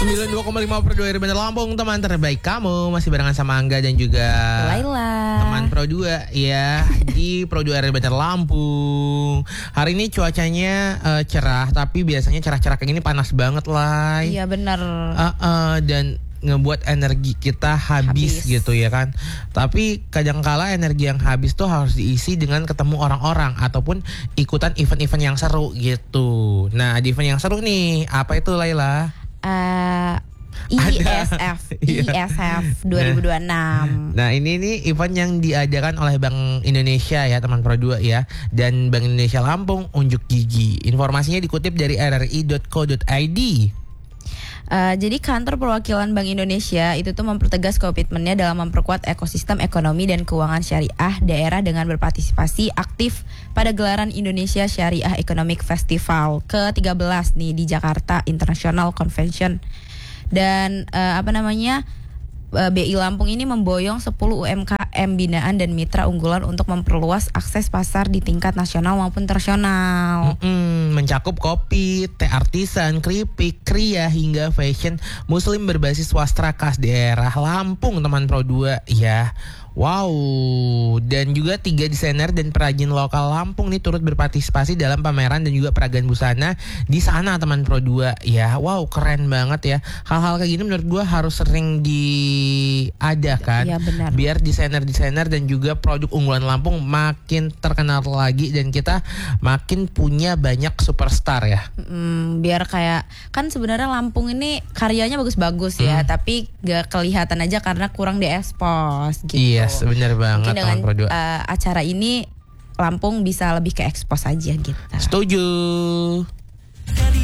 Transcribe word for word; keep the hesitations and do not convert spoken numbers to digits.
sembilan puluh dua koma lima per dua R Bandar Lampung, teman terbaik kamu. Masih barengan sama Angga dan juga Laila, teman Pro dua ya di Pro dua R Bandar Lampung. Hari ini cuacanya uh, cerah, tapi biasanya cerah-cerah kayak gini panas banget lah. Iya benar. Uh, uh, dan ngebuat energi kita habis, habis gitu ya kan. Tapi kadangkala energi yang habis tuh harus diisi dengan ketemu orang-orang ataupun ikutan event-event yang seru gitu. Nah, di event yang seru nih, apa itu Laila? Uh, I S F I S F dua ribu dua puluh enam. Nah, ini nih event yang diadakan oleh Bank Indonesia ya, teman Pro dua ya, dan Bank Indonesia Lampung unjuk gigi. Informasinya dikutip dari r r i dot co dot i d. Uh, jadi kantor perwakilan Bank Indonesia itu tuh mempertegas komitmennya dalam memperkuat ekosistem ekonomi dan keuangan syariah daerah dengan berpartisipasi aktif pada gelaran Indonesia Syariah Economic Festival ke tiga belas nih di Jakarta International Convention. Dan uh, apa namanya uh, B I Lampung ini memboyong sepuluh U M K M binaan dan mitra unggulan untuk memperluas akses pasar di tingkat nasional maupun internasional. Mm-mm, mencakup kopi, teh artisan, keripik, kria hingga fashion muslim berbasis swasta khas daerah Lampung, teman Pro dua ya. Wow, dan juga tiga desainer dan perajin lokal Lampung nih turut berpartisipasi dalam pameran dan juga peragaan busana di sana, teman Pro dua ya. Wow, keren banget ya. Hal-hal kayak gini menurut gue harus sering diadakan. Iya, benar. Biar desainer-desainer dan juga produk unggulan Lampung makin terkenal lagi dan kita makin punya banyak superstar ya. Hmm, biar kayak kan sebenarnya Lampung ini karyanya bagus-bagus ya, hmm. tapi gak kelihatan aja karena kurang diekspos gitu. Iya. Yes, benar banget. Mungkin dengan uh, acara ini Lampung bisa lebih ke ekspos aja gitu. Setuju.